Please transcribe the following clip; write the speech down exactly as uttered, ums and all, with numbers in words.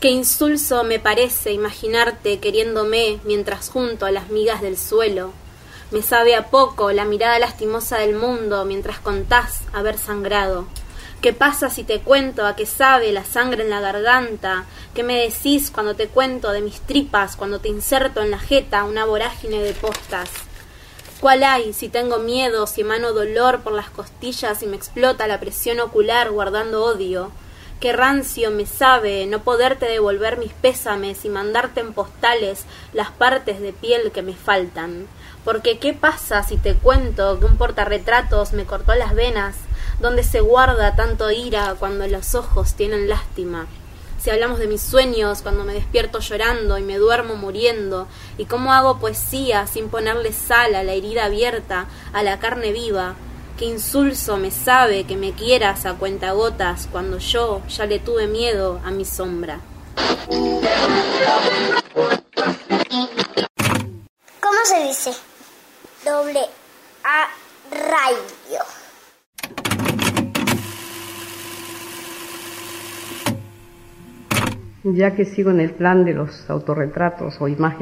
Qué insulso me parece imaginarte queriéndome mientras junto a las migas del suelo. Me sabe a poco la mirada lastimosa del mundo mientras contás haber sangrado. ¿Qué pasa si te cuento a qué sabe la sangre en la garganta? ¿Qué me decís cuando te cuento de mis tripas, cuando te inserto en la jeta una vorágine de postas? ¿Cuál hay si tengo miedo, si emano dolor por las costillas y me explota la presión ocular guardando odio? Qué rancio me sabe no poderte devolver mis pésames y mandarte en postales las partes de piel que me faltan. Porque ¿qué pasa si te cuento que un portarretratos me cortó las venas? ¿Dónde se guarda tanto ira cuando los ojos tienen lástima? Si hablamos de mis sueños cuando me despierto llorando y me duermo muriendo, y cómo hago poesía sin ponerle sal a la herida abierta, a la carne viva. Qué insulso me sabe que me quieras a cuentagotas cuando yo ya le tuve miedo a mi sombra. ¿Cómo se dice? Doble A radio. Ya que sigo en el plan de los autorretratos o imágenes